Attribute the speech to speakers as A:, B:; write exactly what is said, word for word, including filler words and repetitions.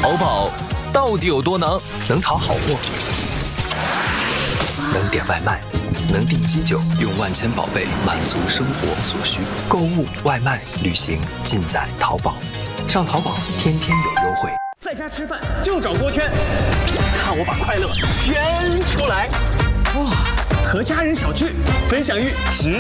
A: 淘宝到底有多能？能淘好货，能点外卖，能订机酒，用万千宝贝满足生活所需。购物、外卖、旅行，尽在淘宝。上淘宝，天天有优惠。
B: 在家吃饭就找锅圈，看我把快乐圈出来！哇，和家人小聚，分享欲直